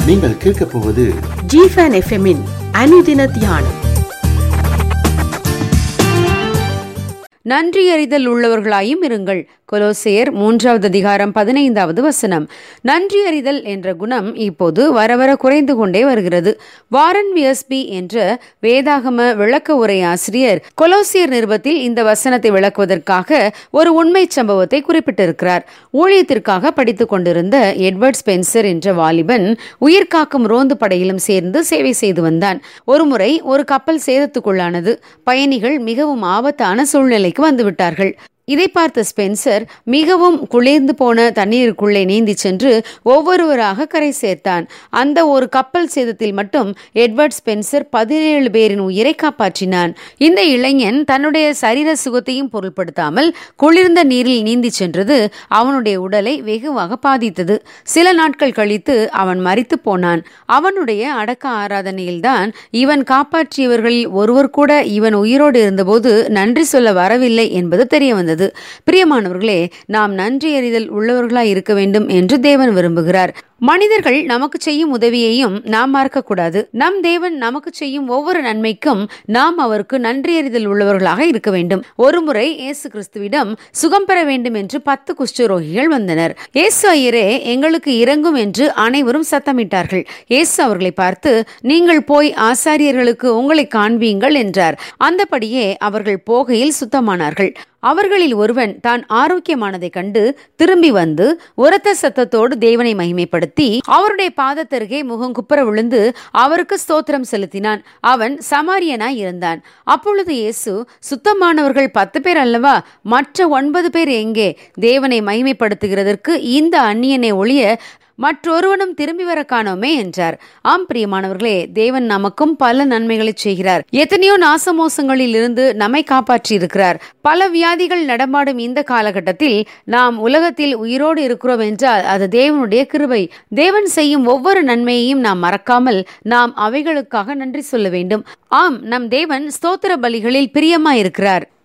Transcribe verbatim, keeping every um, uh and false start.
நீங்கள் கேட்கப் போவது ஜிஃபன் எஃப்எம்மின் அனுதின தியானம். நன்றியறிதல் உள்ளவர்களாயும் இருங்கள். கொலோசையர் மூன்றாவது அதிகாரம் பதினைந்தாவது வசனம். நன்றியறிதல் என்ற குணம் இப்போது வரவர குறைந்து கொண்டே வருகிறது. வாரன் வியஸ்பி என்ற வேதாகம விளக்க உரை ஆசிரியர் கொலோசியர் நிருபத்தில் இந்த வசனத்தை விளக்குவதற்காக ஒரு உண்மை சம்பவத்தை குறிப்பிட்டிருக்கிறார். ஊழியத்திற்காக படித்துக் கொண்டிருந்த எட்வர்ட் ஸ்பென்சர் என்ற வாலிபன் உயிர்காக்கும் ரோந்து படையிலும் சேர்ந்து சேவை செய்து வந்தான். ஒருமுறை ஒரு கப்பல் சேதத்துக்குள்ளானது. பயணிகள் மிகவும் ஆபத்தான சூழ்நிலைக்கு வந்துவிட்டார்கள். இதை பார்த்த ஸ்பென்சர் மிகவும் குளிர்ந்து போன தண்ணீருக்குள்ளே நீந்தி சென்று ஒவ்வொருவராக கரை சேர்த்தான். அந்த ஒரு கப்பல் சேதத்தில் மட்டும் எட்வர்ட் ஸ்பென்சர் பதினேழு பேரின் உயிரை காப்பாற்றினான். இந்த இளைஞன் தன்னுடைய சரீர சுகத்தையும் பொருட்படுத்தாமல் குளிர்ந்த நீரில் நீந்தி சென்றது அவனுடைய உடலை வெகுவாக பாதித்தது. சில நாட்கள் கழித்து அவன் மரித்து போனான். அவனுடைய அடக்க ஆராதனையில்தான் இவன் காப்பாற்றியவர்களில் ஒருவர் கூட இவன் உயிரோடு இருந்தபோது நன்றி சொல்ல வரவில்லை என்பது தெரிய வந்தது. பிரியமானவர்களே, நாம் நன்றி அறிதல் உள்ளவர்களாய் இருக்க வேண்டும் என்று தேவன் விரும்புகிறார். மனிதர்கள் நமக்கு செய்யும் உதவியையும் நாம் மறக்கக்கூடாது. நம் தேவன் நமக்கு செய்யும் ஒவ்வொரு நன்மைக்கும் நாம் அவருக்கு நன்றி அறிதல் உள்ளவர்களாக இருக்க வேண்டும். ஒருமுறை இயேசு கிறிஸ்துவிடம் சுகம் பெற வேண்டும் என்று பத்து குஷ்டரோகிகள் வந்தனர். இயேசு ஐயரே, எங்களுக்கு இரங்கும் என்று அனைவரும் சத்தமிட்டார்கள். இயேசு அவர்களை பார்த்து, நீங்கள் போய் ஆசாரியர்களுக்கு உங்களை காண்பீங்கள் என்றார். அந்தபடியே அவர்கள் போகையில் சுத்தமானார்கள். அவர்களில் ஒருவன் தான் ஆரோக்கியமானதை கண்டு திரும்பி வந்து உரத்த சத்தத்தோடு தேவனை மகிமைப்படுத்தி அவருடைய பாதத்தருகே முகங்குப்புற விழுந்து அவருக்கு ஸ்தோத்திரம் செலுத்தினான். அவன் சமாரியனாய் இருந்தான். அப்பொழுது இயேசு, சுத்தமானவர்கள் பத்து பேர் அல்லவா, மற்ற ஒன்பது பேர் எங்கே? தேவனை மகிமைப்படுத்துகிறதற்கு இந்த அந்நியனை ஒழிய மற்றொருவனும் திரும்பி வர காணோமே என்றார். ஆம் பிரியமானவர்களே, தேவன் நமக்கும் பல நன்மைகளை செய்கிறார். எத்தனையோ நாசமோசங்களில் இருந்து நம்மை காப்பாற்றி இருக்கிறார். பல வியாதிகள் நடமாடும் இந்த காலகட்டத்தில் நாம் உலகத்தில் உயிரோடு இருக்கிறோம் என்றால் அது தேவனுடைய கிருபை. தேவன் செய்யும் ஒவ்வொரு நன்மையையும் நாம் மறக்காமல் நாம் அவைகளுக்காக நன்றி சொல்ல வேண்டும். ஆம், நம் தேவன் ஸ்தோத்திர பலிகளில் பிரியமாயிருக்கிறார்.